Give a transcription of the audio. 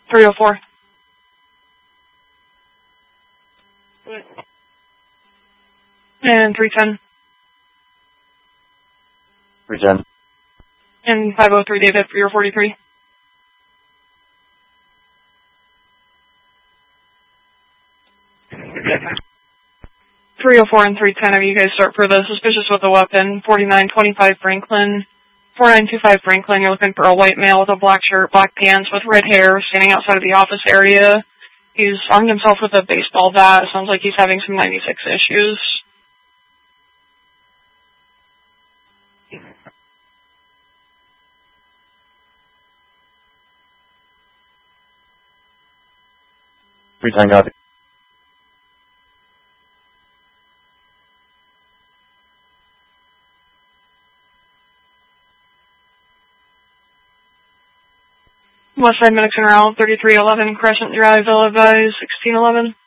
304. And 310. 310. And 503 David for your 43. 304 and 310 of you guys start for the suspicious with a weapon. 4925 Franklin. 4925 Franklin, you're looking for a white male with a black shirt, black pants, with red hair, standing outside of the office area. He's armed himself with a baseball bat. Sounds like he's having some 96 issues. Three ten copy. Westside Medics and Route 3311 Crescent Drive, Villa Advise 1611.